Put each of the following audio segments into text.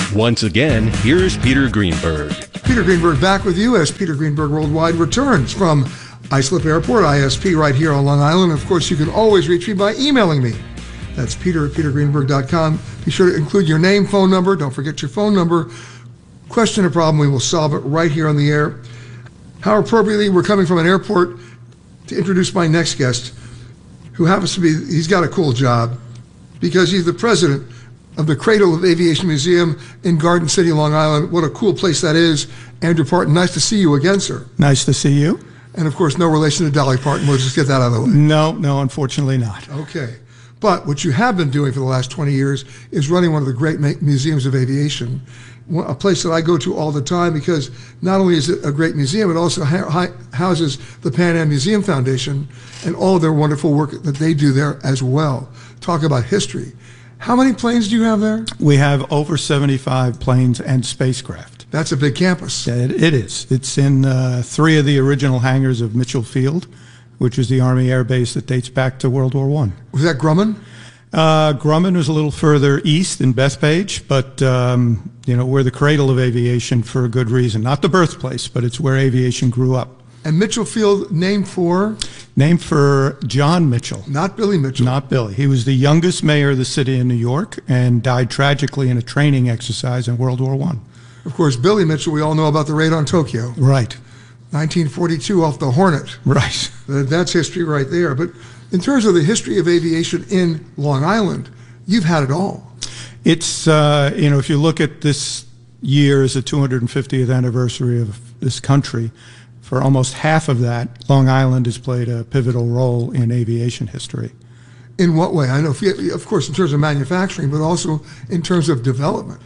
Once again, here's Peter Greenberg. Peter Greenberg back with you as Peter Greenberg Worldwide returns from Islip Airport, ISP, right here on Long Island. Of course, you can always reach me by emailing me. That's peter@petergreenberg.com. Be sure to include your name, phone number. Don't forget your phone number. Question or problem, we will solve it right here on the air. How appropriately, we're coming from an airport to introduce my next guest, who happens to be, he's got a cool job because he's the president of the Cradle of Aviation Museum in Garden City, Long Island. What a cool place that is. Andrew Parton, nice to see you again, sir. Nice to see you. And of course, no relation to Dolly Parton. We'll just get that out of the way. No, unfortunately not. Okay. But what you have been doing for the last 20 years is running one of the great museums of aviation, a place that I go to all the time because not only is it a great museum, it also houses the Pan Am Museum Foundation and all their wonderful work that they do there as well. Talk about history. How many planes do you have there? We have over 75 planes and spacecraft. That's a big campus. It is. It's in 3 of the original hangars of Mitchell Field, which is the Army Air Base that dates back to World War I. Was that Grumman? Grumman was a little further east in Bethpage, but we're the cradle of aviation for a good reason. Not the birthplace, but it's where aviation grew up. And Mitchell Field, named for? Named for John Mitchell. Not Billy Mitchell. Not Billy. He was the youngest mayor of the city of New York and died tragically in a training exercise in World War I. Of course, Billy Mitchell, we all know about the raid on Tokyo. Right. 1942 off the Hornet. Right. That's history right there. But in terms of the history of aviation in Long Island, you've had it all. It's, if you look at this year as the 250th anniversary of this country, for almost half of that, Long Island has played a pivotal role in aviation history. In what way? I know, of course, in terms of manufacturing, but also in terms of development.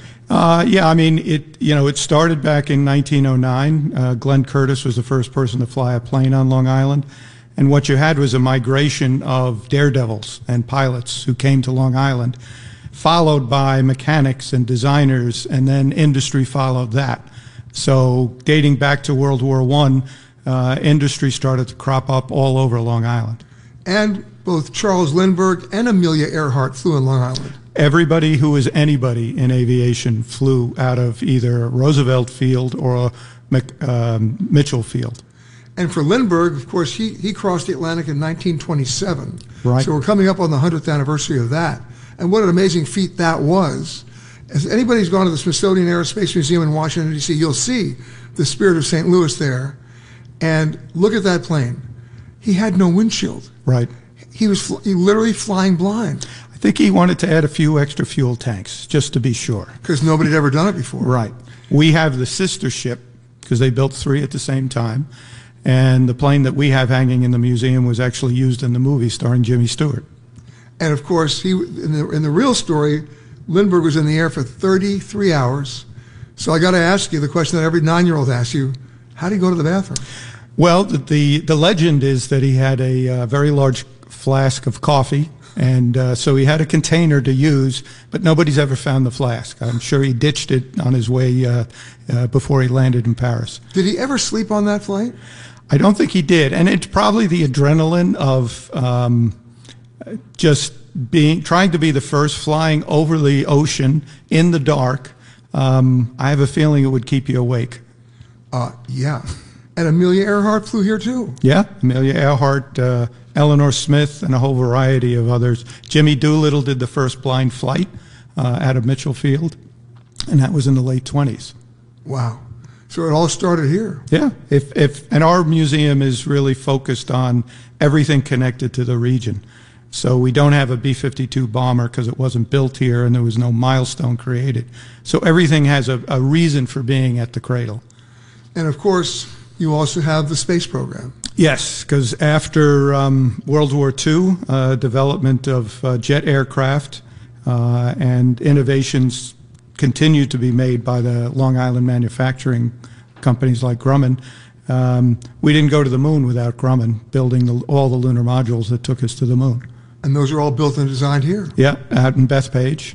It started back in 1909. Glenn Curtis was the first person to fly a plane on Long Island. And what you had was a migration of daredevils and pilots who came to Long Island, followed by mechanics and designers, and then industry followed that. So dating back to World War I, industry started to crop up all over Long Island. And both Charles Lindbergh and Amelia Earhart flew in Long Island. Everybody who was anybody in aviation flew out of either Roosevelt Field or Mitchell Field. And for Lindbergh, of course, he crossed the Atlantic in 1927. Right. So we're coming up on the 100th anniversary of that. And what an amazing feat that was. As anybody's gone to the Smithsonian Aerospace Museum in Washington, D.C., you'll see the Spirit of St. Louis there. And look at that plane. He had no windshield. Right. He was literally flying blind. I think he wanted to add a few extra fuel tanks, just to be sure. Because nobody had ever done it before. Right. We have the sister ship, because they built 3 at the same time. And the plane that we have hanging in the museum was actually used in the movie starring Jimmy Stewart. And of course, in the real story, Lindbergh was in the air for 33 hours. So I got to ask you the question that every 9-year-old asks you: how do you go to the bathroom? Well, the legend is that he had a very large flask of coffee, and so he had a container to use, but nobody's ever found the flask. I'm sure he ditched it on his way before he landed in Paris. Did he ever sleep on that flight? I don't think he did, and it's probably the adrenaline of trying to be the first, flying over the ocean in the dark. I have a feeling it would keep you awake. Yeah. And Amelia Earhart flew here too. Yeah, Amelia Earhart, Eleanor Smith, and a whole variety of others. Jimmy Doolittle did the first blind flight out of Mitchell Field, and that was in the late 20s. Wow. So it all started here. Yeah. And our museum is really focused on everything connected to the region. So we don't have a B-52 bomber because it wasn't built here and there was no milestone created. So everything has a reason for being at the cradle. And of course, you also have the space program. Yes, because after World War II, development of jet aircraft and innovations continued to be made by the Long Island manufacturing companies like Grumman. We didn't go to the moon without Grumman building all the lunar modules that took us to the moon. And those are all built and designed here? Yeah, out in Bethpage.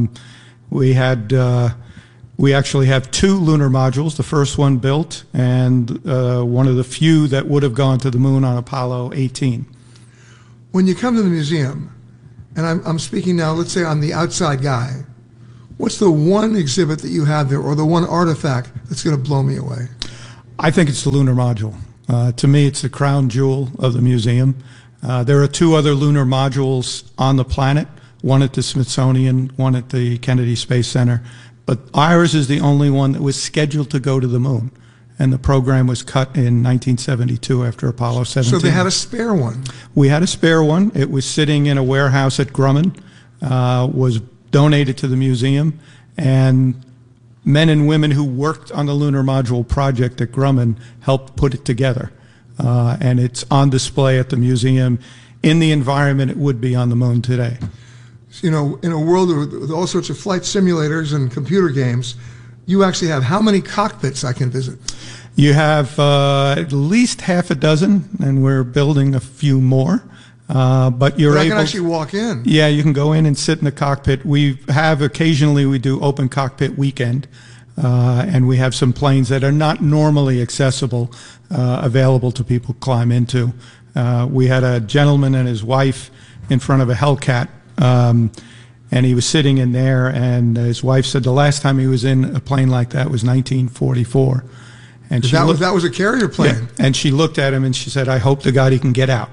We actually have 2 lunar modules, the first one built, and one of the few that would have gone to the moon on Apollo 18. When you come to the museum, and I'm speaking now, let's say I'm the outside guy, What's the one exhibit that you have there, or the one artifact that's going to blow me away? I think it's the lunar module. To me, it's the crown jewel of the museum. There are two other lunar modules on the planet, one at the Smithsonian, one at the Kennedy Space Center. But ours is the only one that was scheduled to go to the moon. And the program was cut in 1972 after Apollo 17. So they had a spare one. We had a spare one. It was sitting in a warehouse at Grumman, was donated to the museum, and men and women who worked on the lunar module project at Grumman helped put it together. And it's on display at the museum in the environment it would be on the moon today. You know, in a world with all sorts of flight simulators and computer games, you actually have how many cockpits I can visit? You have at least half a dozen, and we're building a few more. But you're I able can actually walk in. Yeah, you can go in and sit in the cockpit. We do open cockpit weekend, and we have some planes that are not normally accessible, available to people climb into. We had a gentleman and his wife in front of a Hellcat, and he was sitting in there, and his wife said the last time he was in a plane like that was 1944. And that was a carrier plane. Yeah, and she looked at him and she said, "I hope to God he can get out."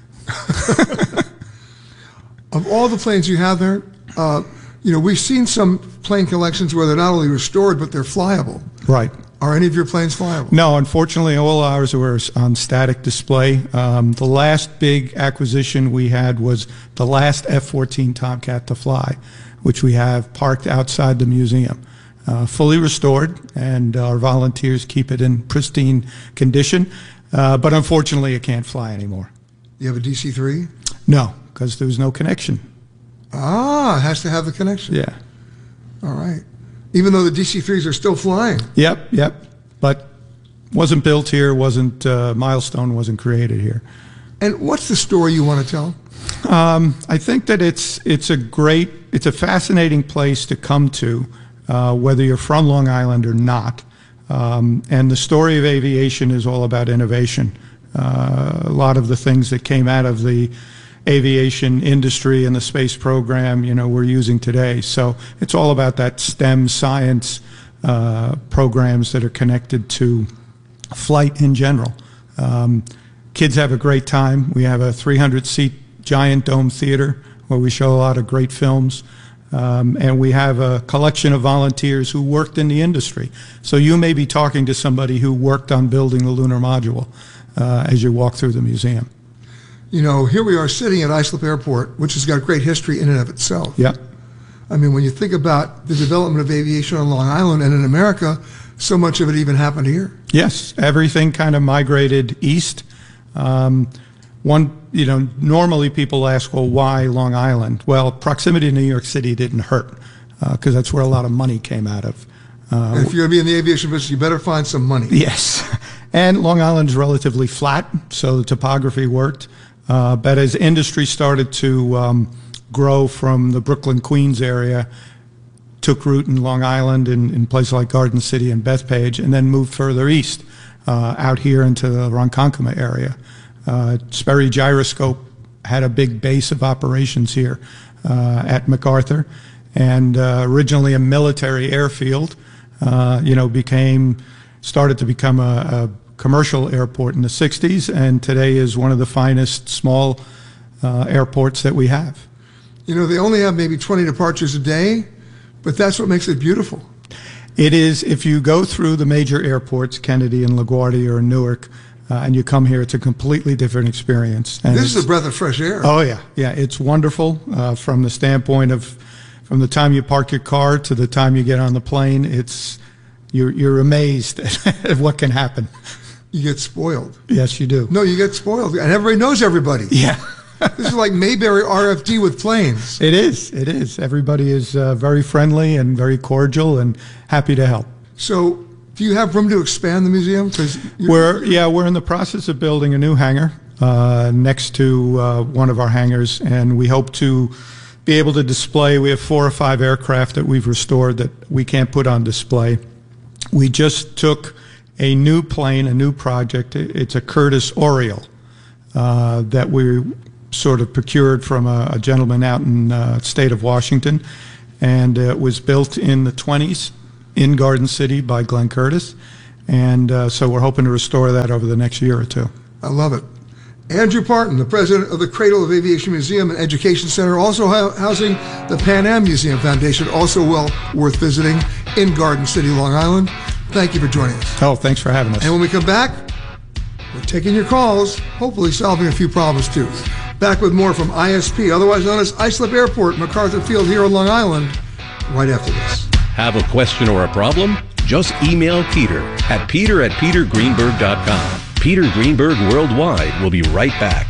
Of all the planes you have there, we've seen some plane collections where they're not only restored, but they're flyable. Right. Are any of your planes flyable? No, unfortunately, all ours were on static display. The last big acquisition we had was the last F-14 Tomcat to fly, which we have parked outside the museum. Fully restored, and our volunteers keep it in pristine condition. But unfortunately, it can't fly anymore. You have a DC-3? No, because there was no connection. Ah, it has to have the connection. Yeah. All right. Even though the DC-3s are still flying. Yep. But wasn't built here, milestone wasn't created here. And what's the story you want to tell? I think that it's a fascinating place to come to, whether you're from Long Island or not. And the story of aviation is all about innovation. A lot of the things that came out of the aviation industry and the space program, we're using today. So it's all about that STEM science programs that are connected to flight in general. Kids have a great time. We have a 300-seat giant dome theater where we show a lot of great films. And we have a collection of volunteers who worked in the industry. So you may be talking to somebody who worked on building the lunar module as you walk through the museum. Here we are sitting at Islip Airport, which has got great history in and of itself. Yep. I mean, when you think about the development of aviation on Long Island and in America, so much of it even happened here. Yes, everything kind of migrated east. Normally people ask, well, why Long Island? Well, proximity to New York City didn't hurt, because that's where a lot of money came out of. And if you're going to be in the aviation business, you better find some money. Yes. And Long Island is relatively flat, so the topography worked. But as industry started to grow from the Brooklyn, Queens area, took root in Long Island in places like Garden City and Bethpage, and then moved further east, out here into the Ronkonkoma area. Sperry Gyroscope had a big base of operations here at MacArthur, and originally a military airfield, started to become a commercial airport in the 60s, and today is one of the finest small airports that we have. They only have maybe 20 departures a day, but that's what makes it beautiful. It is. If you go through the major airports, Kennedy and LaGuardia or Newark, and you come here, it's a completely different experience. And this is a breath of fresh air. Oh, yeah. Yeah, it's wonderful from the standpoint of from the time you park your car to the time you get on the plane. You're amazed at what can happen. You get spoiled. Yes, you do. No, you get spoiled. And everybody knows everybody. Yeah. This is like Mayberry RFD with planes. It is. Everybody is very friendly and very cordial and happy to help. So do you have room to expand the museum? We're in the process of building a new hangar next to one of our hangars, and we hope to be able to display. We have 4 or 5 aircraft that we've restored that we can't put on display. We just took a new plane, a new project. It's a Curtiss Oriole that we sort of procured from a gentleman out in the state of Washington. and it was built in the 20s in Garden City by Glenn Curtis, and so we're hoping to restore that over the next year or two. I love it. Andrew Parton, the president of the Cradle of Aviation Museum and Education Center, also housing the Pan Am Museum Foundation, also well worth visiting in Garden City, Long Island. Thank you for joining us. Oh, thanks for having us. And when we come back, we're taking your calls, hopefully solving a few problems too. Back with more from ISP, otherwise known as Islip Airport, MacArthur Field here on Long Island, right after this. Have a question or a problem? Just email Peter at peter@petergreenberg.com. Peter Greenberg Worldwide will be right back.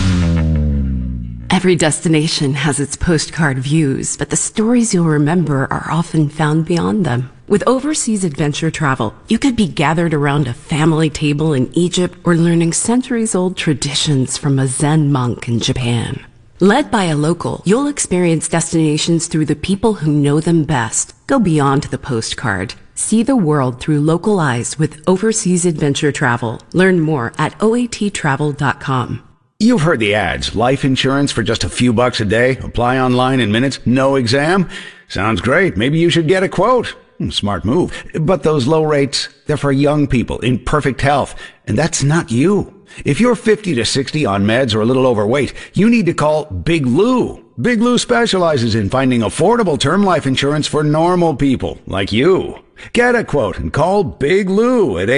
Every destination has its postcard views, but the stories you'll remember are often found beyond them. With overseas adventure travel, you could be gathered around a family table in Egypt or learning centuries-old traditions from a Zen monk in Japan. Led by a local, you'll experience destinations through the people who know them best. Go beyond the postcard. See the world through local eyes with overseas adventure travel. Learn more at oattravel.com. You've heard the ads. Life insurance for just a few bucks a day. Apply online in minutes. No exam. Sounds great. Maybe you should get a quote. Smart move. But those low rates, they're for young people in perfect health. And that's not you. If you're 50 to 60 on meds or a little overweight, you need to call Big Lou. Big Lou specializes in finding affordable term life insurance for normal people like you. Get a quote and call Big Lou at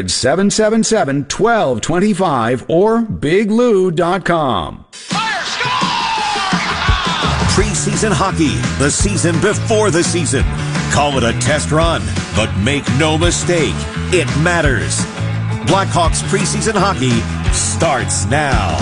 800-777-1225 or biglou.com. Preseason hockey, the season before the season. Call it a test run, but make no mistake, it matters. Blackhawks preseason hockey starts now.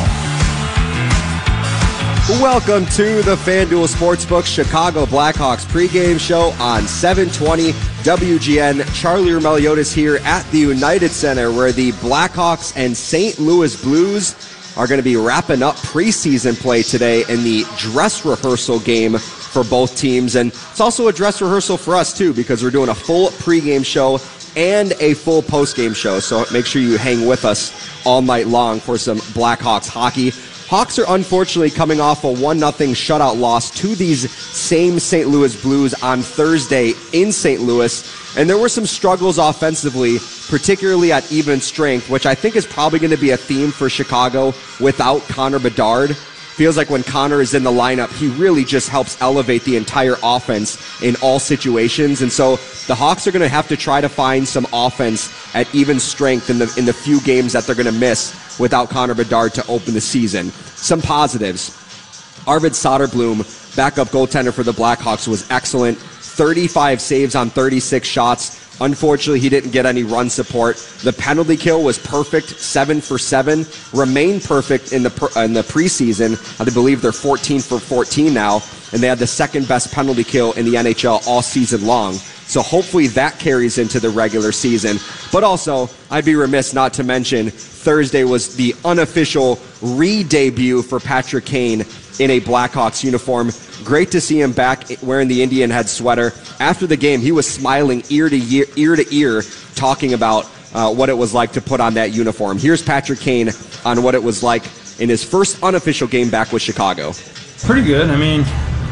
Welcome to the FanDuel Sportsbook Chicago Blackhawks pregame show on 720 WGN. Charlie Roumeliotis here at the United Center, where the Blackhawks and St. Louis Blues are going to be wrapping up preseason play today in the dress rehearsal game for both teams. And it's also a dress rehearsal for us, too, because we're doing a full pregame show and a full postgame show. So make sure you hang with us all night long for some Blackhawks hockey. Hawks are unfortunately coming off a 1-0 shutout loss to these same St. Louis Blues on Thursday in St. Louis. And there were some struggles offensively, particularly at even strength, which I think is probably going to be a theme for Chicago without Connor Bedard. Feels like when Connor is in the lineup, he really just helps elevate the entire offense in all situations. And so the Hawks are going to have to try to find some offense at even strength in the few games that they're going to miss without Connor Bedard to open the season. Some positives. Arvid Soderblom, backup goaltender for the Blackhawks, was excellent. 35 saves on 36 shots. Unfortunately, he didn't get any run support. The penalty kill was perfect, 7 for 7. Remained perfect in the preseason. I believe they're 14 for 14 now, and they had the second best penalty kill in the NHL all season long. So hopefully that carries into the regular season. But also, I'd be remiss not to mention, Thursday was the unofficial re-debut for Patrick Kane in a Blackhawks uniform. Great to see him back wearing the Indian head sweater. After the game, he was smiling ear to ear, talking about what it was like to put on that uniform. Here's Patrick Kane on what it was like in his first unofficial game back with Chicago. Pretty good. I mean,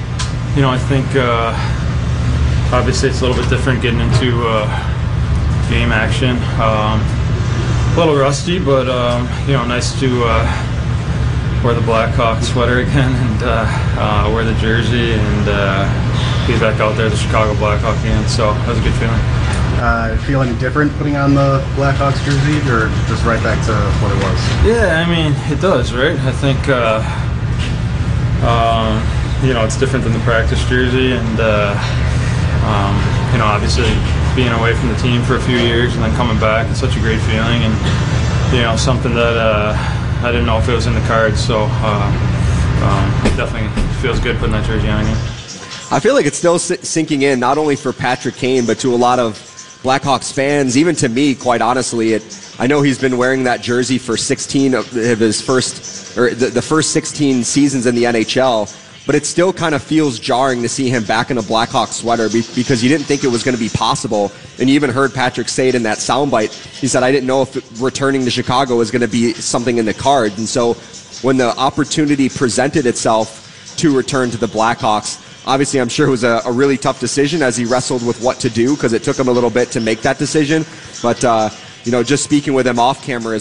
I think obviously it's a little bit different getting into game action. A little rusty, but nice to wear the Blackhawks sweater again and wear the jersey and be back out there, the Chicago Blackhawks again. So that was a good feeling. Feel any different putting on the Blackhawks jersey, or just right back to what it was? Yeah, I mean, it does, right? I think, it's different than the practice jersey, and, obviously being away from the team for a few years and then coming back, it's such a great feeling, and, something that I didn't know if it was in the cards, so it definitely feels good putting that jersey on again. I feel like it's still sinking in, not only for Patrick Kane, but to a lot of Blackhawks fans, even to me, quite honestly. I know he's been wearing that jersey for 16 of his the first 16 seasons in the NHL, but it still kind of feels jarring to see him back in a Blackhawks sweater because you didn't think it was going to be possible. And you even heard Patrick say it in that soundbite. He said, I didn't know if returning to Chicago was going to be something in the cards. And so when the opportunity presented itself to return to the Blackhawks, Obviously, I'm sure it was a really tough decision as he wrestled with what to do because it took him a little bit to make that decision. But, just speaking with him off camera